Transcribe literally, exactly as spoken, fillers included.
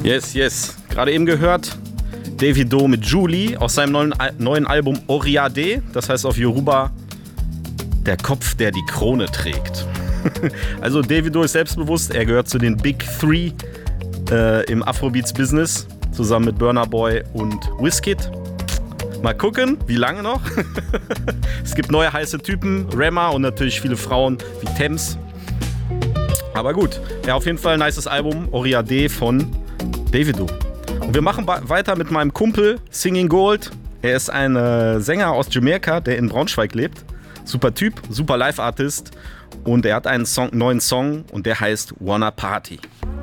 Yes, yes. Gerade eben gehört Davido mit Julie aus seinem neuen, neuen Album Oriade. Das heißt auf Yoruba der Kopf, der die Krone trägt. Also Davido ist selbstbewusst. Er gehört zu den Big Three äh, im Afrobeats-Business. Zusammen mit Burna Boy und Wizkid. Mal gucken, wie lange noch. Es gibt neue heiße Typen, Rema und natürlich viele Frauen wie Tems. Aber gut, ja, auf jeden Fall ein nices Album, Oriade von Davido. Und wir machen ba- weiter mit meinem Kumpel Singing Gold. Er ist ein äh, Sänger aus Jamaika, der in Braunschweig lebt. Super Typ, super Live-Artist. Und er hat einen Song, neuen Song und der heißt Wanna Party.